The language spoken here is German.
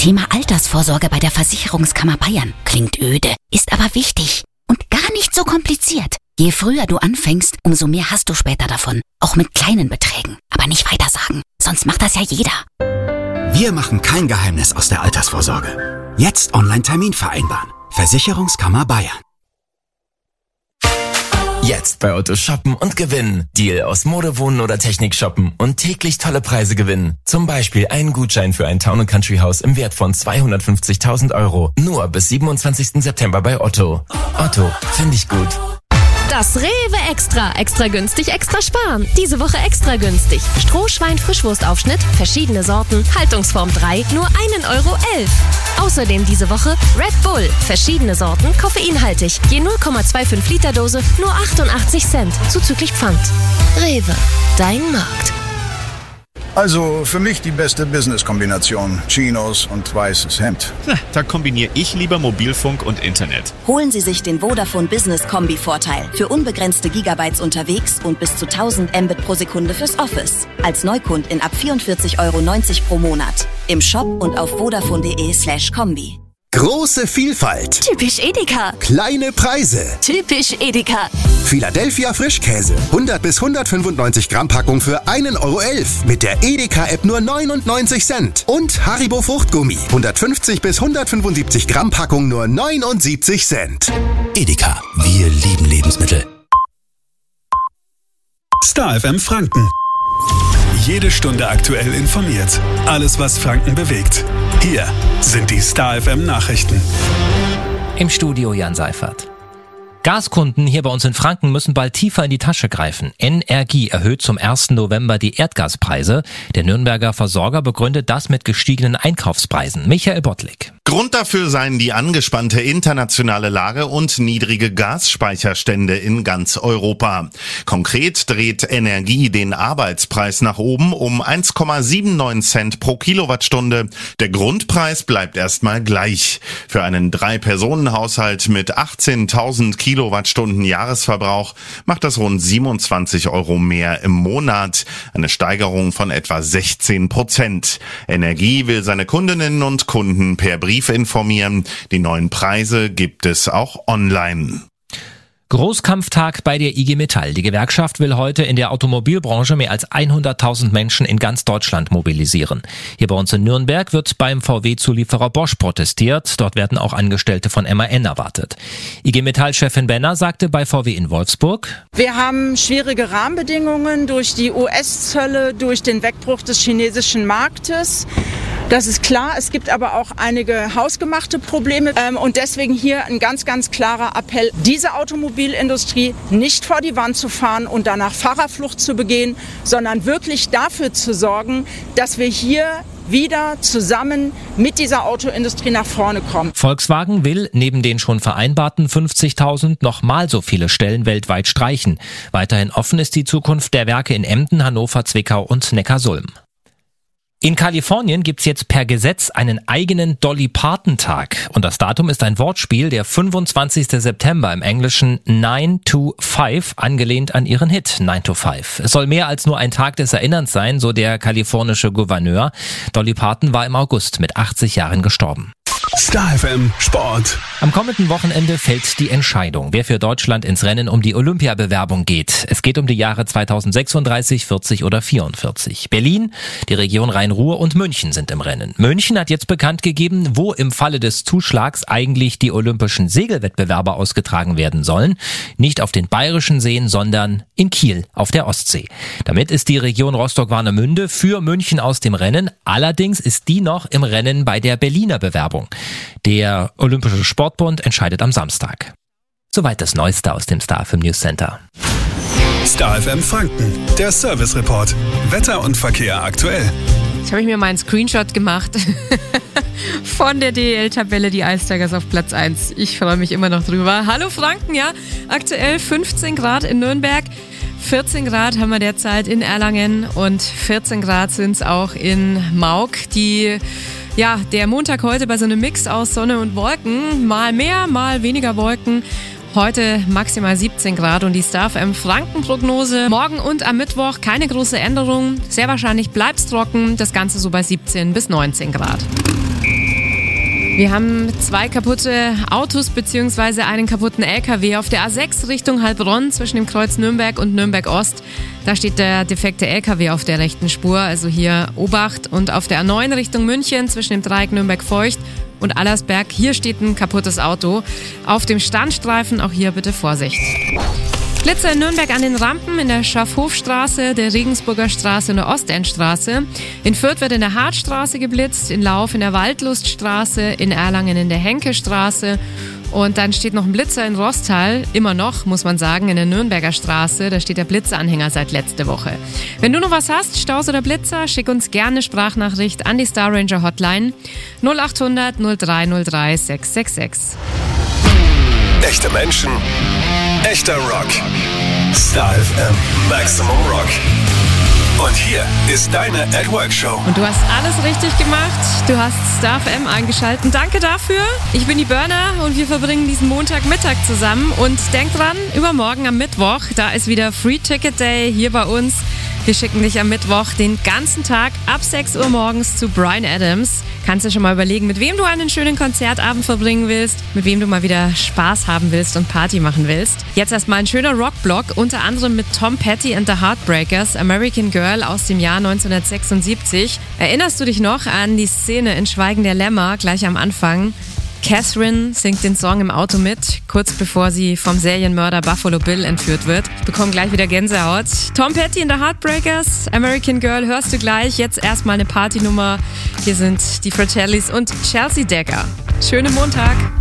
Thema Altersvorsorge bei der Versicherungskammer Bayern. Klingt öde, ist aber wichtig und gar nicht so kompliziert. Je früher du anfängst, umso mehr hast du später davon. Auch mit kleinen Beträgen. Aber nicht weitersagen, sonst macht das ja jeder. Wir machen kein Geheimnis aus der Altersvorsorge. Jetzt Online-Termin vereinbaren. Versicherungskammer Bayern. Jetzt bei Otto shoppen und gewinnen. Deal aus Mode, Wohnen oder Technik shoppen und täglich tolle Preise gewinnen. Zum Beispiel einen Gutschein für ein Town & Country Haus im Wert von 250.000 €. Nur bis 27. September bei Otto. Otto, finde ich gut. Das Rewe Extra. Extra günstig, extra sparen. Diese Woche extra günstig. Strohschwein-Frischwurstaufschnitt, verschiedene Sorten, Haltungsform 3, nur 1,11 €. Außerdem diese Woche Red Bull, verschiedene Sorten, koffeinhaltig. Je 0,25 Liter Dose, nur 88 Cent, zuzüglich Pfand. Rewe, dein Markt. Also für mich die beste Business-Kombination. Chinos und weißes Hemd. Na, da kombiniere ich lieber Mobilfunk und Internet. Holen Sie sich den Vodafone Business Kombi-Vorteil. Für unbegrenzte Gigabytes unterwegs und bis zu 1000 Mbit pro Sekunde fürs Office. Als Neukundin ab 44,90 € pro Monat. Im Shop und auf vodafone.de/kombi. Große Vielfalt. Typisch Edeka. Kleine Preise. Typisch Edeka. Philadelphia Frischkäse. 100 bis 195 Gramm Packung für 1,11 € mit der Edeka-App nur 99 Cent. Und Haribo Fruchtgummi. 150 bis 175 Gramm Packung nur 79 Cent. Edeka, wir lieben Lebensmittel. Star FM Franken. Jede Stunde aktuell informiert. Alles, was Franken bewegt. Hier sind die Star FM Nachrichten. Im Studio Jan Seifert. Gaskunden hier bei uns in Franken müssen bald tiefer in die Tasche greifen. NRGIE erhöht zum 1. November die Erdgaspreise. Der Nürnberger Versorger begründet das mit gestiegenen Einkaufspreisen. Michael Bottlik. Grund dafür seien die angespannte internationale Lage und niedrige Gasspeicherstände in ganz Europa. Konkret dreht NRGIE den Arbeitspreis nach oben um 1,79 Cent pro Kilowattstunde. Der Grundpreis bleibt erstmal gleich. Für einen 3-Personen-Haushalt mit 18.000 Kilowattstunden Jahresverbrauch macht das rund 27 € mehr im Monat. Eine Steigerung von etwa 16%. NRGIE will seine Kundinnen und Kunden per Brief informieren. Die neuen Preise gibt es auch online. Großkampftag bei der IG Metall. Die Gewerkschaft will heute in der Automobilbranche mehr als 100.000 Menschen in ganz Deutschland mobilisieren. Hier bei uns in Nürnberg wird beim VW-Zulieferer Bosch protestiert. Dort werden auch Angestellte von MAN erwartet. IG Metall-Chefin Benner sagte bei VW in Wolfsburg: Wir haben schwierige Rahmenbedingungen durch die US-Zölle, durch den Wegbruch des chinesischen Marktes. Das ist klar. Es gibt aber auch einige hausgemachte Probleme. Und deswegen hier ein ganz, ganz klarer Appell, diese Automobilindustrie nicht vor die Wand zu fahren und danach Fahrerflucht zu begehen, sondern wirklich dafür zu sorgen, dass wir hier wieder zusammen mit dieser Autoindustrie nach vorne kommen. Volkswagen will neben den schon vereinbarten 50.000 nochmal so viele Stellen weltweit streichen. Weiterhin offen ist die Zukunft der Werke in Emden, Hannover, Zwickau und Neckarsulm. In Kalifornien gibt's jetzt per Gesetz einen eigenen Dolly Parton-Tag. Und das Datum ist ein Wortspiel, der 25. September im Englischen 9 to 5, angelehnt an ihren Hit 9 to 5. Es soll mehr als nur ein Tag des Erinnerns sein, so der kalifornische Gouverneur. Dolly Parton war im August mit 80 Jahren gestorben. Star FM Sport. Am kommenden Wochenende fällt die Entscheidung, wer für Deutschland ins Rennen um die Olympiabewerbung geht. Es geht um die Jahre 2036, 40 oder 44. Berlin, die Region Rhein-Ruhr und München sind im Rennen. München hat jetzt bekannt gegeben, wo im Falle des Zuschlags eigentlich die olympischen Segelwettbewerbe ausgetragen werden sollen. Nicht auf den bayerischen Seen, sondern in Kiel auf der Ostsee. Damit ist die Region Rostock-Warnemünde für München aus dem Rennen. Allerdings ist die noch im Rennen bei der Berliner Bewerbung. Der Olympische Sportbund entscheidet am Samstag. Soweit das Neueste aus dem Star FM News Center. Star FM Franken, der Service Report. Wetter und Verkehr aktuell. Jetzt habe ich mir mal einen Screenshot gemacht von der DEL-Tabelle, die Ice Tigers auf Platz 1. Ich freue mich immer noch drüber. Hallo Franken, ja. Aktuell 15 Grad in Nürnberg. 14 Grad haben wir derzeit in Erlangen und 14 Grad sind es auch in Maug. Der Montag heute bei so einem Mix aus Sonne und Wolken. Mal mehr, mal weniger Wolken. Heute maximal 17 Grad und die Star FM Franken-Prognose. Morgen und am Mittwoch keine große Änderung. Sehr wahrscheinlich bleibt's trocken. Das Ganze so bei 17 bis 19 Grad. Wir haben 2 kaputte Autos bzw. einen kaputten LKW auf der A6 Richtung Heilbronn zwischen dem Kreuz Nürnberg und Nürnberg Ost. Da steht der defekte LKW auf der rechten Spur, also hier Obacht. Und auf der A9 Richtung München zwischen dem Dreieck Nürnberg-Feucht und Allersberg, hier steht ein kaputtes Auto. Auf dem Standstreifen auch hier bitte Vorsicht. Blitzer in Nürnberg an den Rampen, in der Schaffhofstraße, der Regensburger Straße und der Ostendstraße. In Fürth wird in der Hartstraße geblitzt, in Lauf in der Waldluststraße, in Erlangen in der Henkestraße. Und dann steht noch ein Blitzer in Rostal, immer noch, muss man sagen, in der Nürnberger Straße. Da steht der Blitzeranhänger seit letzter Woche. Wenn du noch was hast, Staus oder Blitzer, schick uns gerne eine Sprachnachricht an die Star Ranger Hotline 0800 0303 666. Echte Menschen, echter Rock. Star FM Maximum Rock. Und hier ist deine At Work Show. Und du hast alles richtig gemacht. Du hast Star FM eingeschaltet. Danke dafür. Ich bin die Burner und wir verbringen diesen Montagmittag zusammen. Und denk dran, übermorgen am Mittwoch, da ist wieder Free Ticket Day hier bei uns. Wir schicken dich am Mittwoch den ganzen Tag ab 6 Uhr morgens zu Bryan Adams. Kannst dir schon mal überlegen, mit wem du einen schönen Konzertabend verbringen willst, mit wem du mal wieder Spaß haben willst und Party machen willst. Jetzt erstmal ein schöner Rockblock, unter anderem mit Tom Petty and the Heartbreakers, American Girl aus dem Jahr 1976. Erinnerst du dich noch an die Szene in Schweigen der Lämmer gleich am Anfang? Catherine singt den Song im Auto mit, kurz bevor sie vom Serienmörder Buffalo Bill entführt wird. Ich bekomme gleich wieder Gänsehaut. Tom Petty and the Heartbreakers, American Girl hörst du gleich. Jetzt erstmal eine Partynummer. Hier sind die Fratellis und Chelsea Dagger. Schönen Montag.